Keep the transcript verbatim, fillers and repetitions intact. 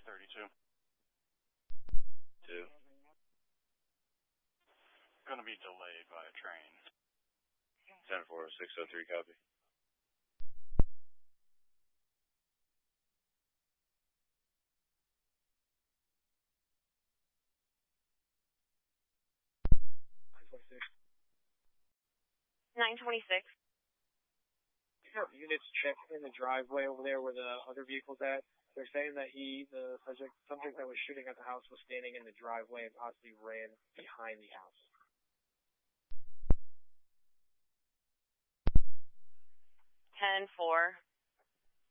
thirty-two. Two. Gonna be delayed by a train. ten four, six oh three, copy. nine twenty-six. Have units check in the driveway over there where the other vehicle's at. They're saying that he, the subject, subject that was shooting at the house was standing in the driveway and possibly ran behind the house. ten four.